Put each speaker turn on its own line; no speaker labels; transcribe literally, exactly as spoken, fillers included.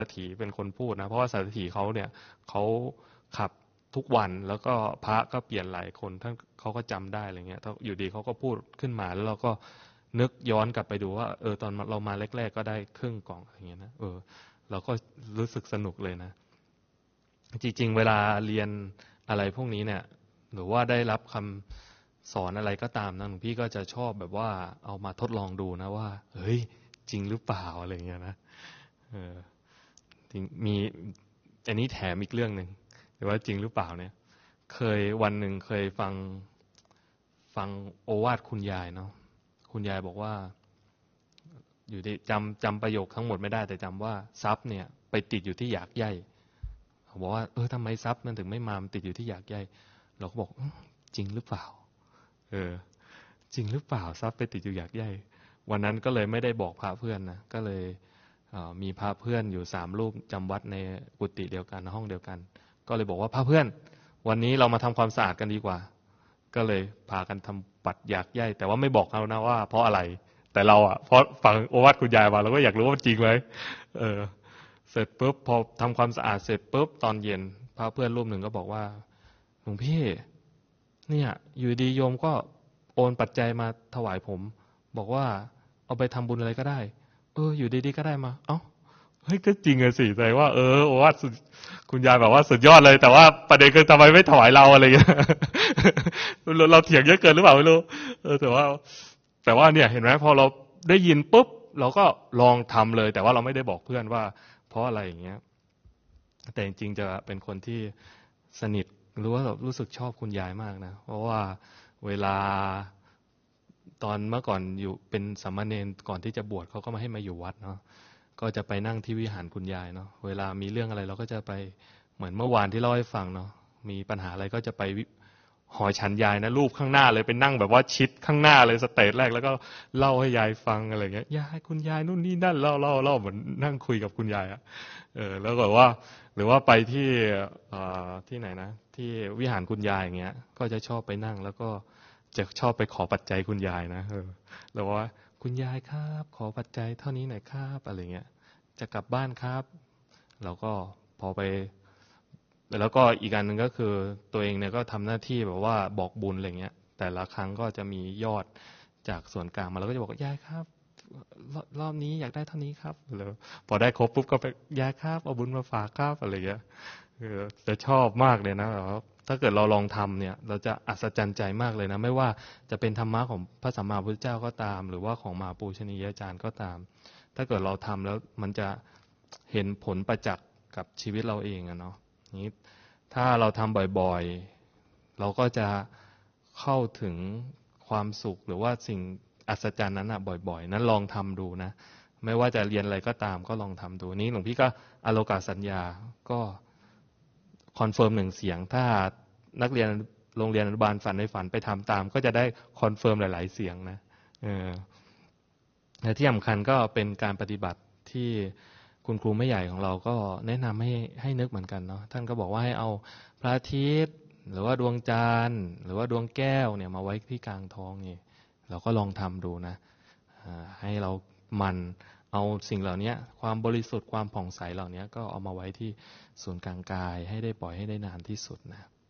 สถีเป็นคนพูดนะเพราะว่าสถีเขาเนี่ยเขาขับทุกวันแล้วก็พระก็เปลี่ยนหลายคนท่านเขาก็จำได้อะไรเงี้ยอยู่ดีเขาก็พูดขึ้นมาแล้วเราก็นึกย้อนกลับไปดูว่าเออตอนเรามาแรกๆก็ได้ครึ่งกล่องอะไรเงี้ยนะเออเราก็รู้สึกสนุกเลยนะจริงๆเวลาเรียนอะไรพวกนี้เนี่ยหรือว่าได้รับคำสอนอะไรก็ตามนะหลวงพี่ก็จะชอบแบบว่าเอามาทดลองดูนะว่าเฮ้ยจริงหรือเปล่าอะไรเงี้ยนะเออจริงมีอันนี้แถมอีกเรื่องหนึ่งแต่ว่าจริงหรือเปล่าเนี่ยเคยวันหนึ่งเคยฟังฟังโอวาทคุณยายเนาะคุณยายบอกว่าอยู่ที่จำจำประโยคทั้งหมดไม่ได้แต่จำว่าทรัพย์เนี่ยไปติดอยู่ที่หยากใยเขาบอกว่าเออทำไมทรัพย์มันถึงไม่มามันติดอยู่ที่หยากใยเราก็บอกจริงหรือเปล่าเออจริงหรือเปล่าทรัพย์ไปติดอยู่หยากใยวันนั้นก็เลยไม่ได้บอกพระเพื่อนนะก็เลยมีพระเพื่อนอยู่สามรูปจำวัดในกุฏิเดียวกันห้องเดียวกันก็เลยบอกว่าพระเพื่อนวันนี้เรามาทำความสะอาดกันดีกว่าก็เลยพากันทำปัดหยากใยแต่ว่าไม่บอกเขานะว่าเพราะอะไรแต่เราอ่ะเพราะฟังโอวาทคุณยายมาเราก็อยากรู้ว่าจริงไหมเออเสร็จปุ๊บพอทำความสะอาดเสร็จปุ๊บตอนเย็นพระเพื่อนรูปหนึ่งก็บอกว่าหลวงพี่เนี่ยอยู่ดีโยมก็โอนปัจจัยมาถวายผมบอกว่าเอาไปทำบุญอะไรก็ได้เอออยู่ดีๆก็ได้มาเอ้าเฮ้ยก็จริงอะสิแสดงว่าเออโอวาทคุณยายแบบว่าสุดยอดเลยแต่ว่าประเด็นคือทำไมไม่ถวายเราอะไรอย่างเงี้ยเราเราเถียงเยอะเกินหรือเปล่าไม่รู้เออแต่ว่าแต่ว่าเนี่ยเห็นไหมพอเราได้ยินปุ๊บเราก็ลองทำเลยแต่ว่าเราไม่ได้บอกเพื่อนว่าเพราะอะไรอย่างเงี้ยแต่จริงๆจะเป็นคนที่สนิทหรือว่ารู้สึกชอบคุณยายมากนะเพราะว่าเวลาตอนเมื่อก่อนอยู่เป็นสามเณรก่อนที่จะบวชเขาก็มาให้มาอยู่วัดเนาะก็จะไปนั่งที่วิหารคุณยายเนาะเวลามีเรื่องอะไรเราก็จะไปเหมือนเมื่อวานที่เล่าให้ฟังเนาะมีปัญหาอะไรก็จะไปหอฉันยายนะรูปข้างหน้าเลยไปนั่งแบบว่าชิดข้างหน้าเลยสเตจแรกแล้วก็เล่าให้ยายฟังอะไรเงี้ยยายคุณยายนู่นนี่นั่นเล่าเล่าเล่าเหมือนนั่งคุยกับคุณยายอะเออแล้วก็ว่าหรือว่าไปที่ที่ไหนนะที่วิหารคุณยายอย่างเงี้ยก็จะชอบไปนั่งแล้วก็จะชอบไปขอปัจจัยคุณยายนะเออแล้วว่าคุณยายครับขอปัจจัยเท่านี้หน่อยครับอะไรเงี้ยจะกลับบ้านครับเราก็พอไปแล้วก็อีกอันหนึ่งก็คือตัวเองเนี่ยก็ทำหน้าที่แบบว่าบอกบุญอะไรเงี้ยแต่ละครั้งก็จะมียอดจากส่วนกลางมาเราก็จะบอกยายครับรอบนี้อยากได้เท่านี้ครับแล้วพอได้ครบปุ๊บก็ไปยายครับเอาบุญมาฝากครับอะไรเงี้ยจะชอบมากเลยนะครับถ้าเกิดเราลองทำเนี่ยเราจะอัศจรรย์ใจมากเลยนะไม่ว่าจะเป็นธรรมะของพระสัมมาสัมพุทธเจ้าก็ตามหรือว่าของมหาปูชนียาจารย์ก็ตามถ้าเกิดเราทำแล้วมันจะเห็นผลประจักษ์กับชีวิตเราเองอะเนาะนี้ถ้าเราทำบ่อยๆเราก็จะเข้าถึงความสุขหรือว่าสิ่งอัศจรรย์นั้นอะบ่อยๆนั้นลองทำดูนะไม่ว่าจะเรียนอะไรก็ตามก็ลองทำดูนี้หลวงพี่ก็อโลกาสัญญาก็คอนเฟิร์มหนึ่งเสียงถ้านักเรียนโรงเรียนอนุบาลฝันในฝันไปทำตามก็จะได้คอนเฟิร์มหลายๆเสียงนะเออและที่สำคัญก็เป็นการปฏิบัติที่คุณครูไม่ใหญ่ของเราก็แนะนำให้ให้นึกเหมือนกันเนาะท่านก็บอกว่าให้เอาพระอาทิตย์หรือว่าดวงจันทร์หรือว่าดวงแก้วเนี่ยมาไว้ที่กลางท้องนี่เราก็ลองทำดูนะให้เรามันเอาสิ่งเหล่านี้ความบริสุทธิ์ความผ่องใสเหล่านี้ก็เอามาไว้ที่ศูนย์กลางกายให้ได้ปล่อยให้ได้นานที่สุดนะ